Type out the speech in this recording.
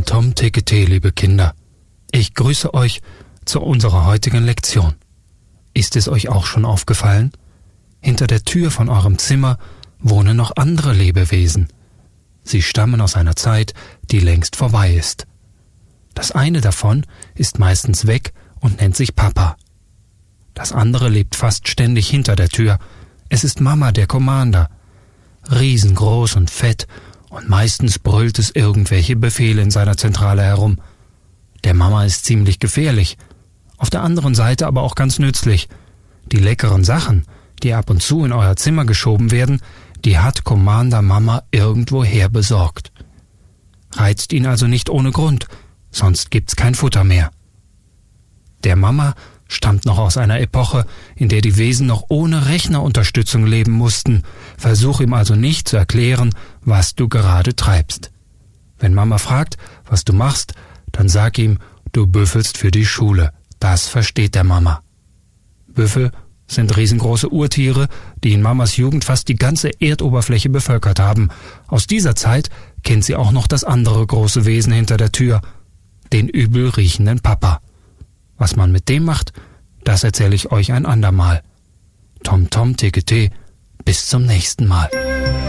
Tom, Tekete, liebe Kinder. Ich grüße euch zu unserer heutigen Lektion. Ist es euch auch schon aufgefallen? Hinter der Tür von eurem Zimmer wohnen noch andere Lebewesen. Sie stammen aus einer Zeit, die längst vorbei ist. Das eine davon ist meistens weg und nennt sich Papa. Das andere lebt fast ständig hinter der Tür. Es ist Mama, der Commander. Riesengroß und fett, und meistens brüllt es irgendwelche Befehle in seiner Zentrale herum. Der Mama ist ziemlich gefährlich, auf der anderen Seite aber auch ganz nützlich. Die leckeren Sachen, die ab und zu in euer Zimmer geschoben werden, die hat Commander Mama irgendwoher besorgt. Reizt ihn also nicht ohne Grund, sonst gibt's kein Futter mehr. Der Mama stammt noch aus einer Epoche, in der die Wesen noch ohne Rechnerunterstützung leben mussten. Versuch ihm also nicht zu erklären, was du gerade treibst. Wenn Mama fragt, was du machst, dann sag ihm, du büffelst für die Schule. Das versteht der Mama. Büffel sind riesengroße Urtiere, die in Mamas Jugend fast die ganze Erdoberfläche bevölkert haben. Aus dieser Zeit kennt sie auch noch das andere große Wesen hinter der Tür, den übel riechenden Papa. Was man mit dem macht, das erzähle ich euch ein andermal. Tom, Tekete, bis zum nächsten Mal.